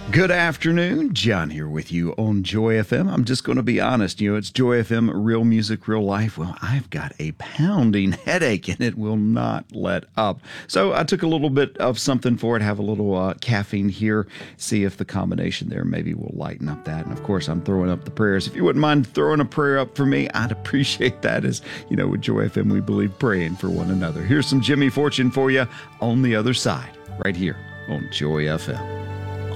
Good afternoon. John here with you on Joy FM. I'm just going to be honest. It's Joy FM, real music, real life. Well, I've got a pounding headache and it will not let up. So I took a little bit of something for it, have a little caffeine here, see if the combination there maybe will lighten up that. And of course, I'm throwing up the prayers. If you wouldn't mind throwing a prayer up for me, I'd appreciate that. As you know, with Joy FM, we believe praying for one another. Here's some Jimmy Fortune for you on the other side, right here on Joy FM.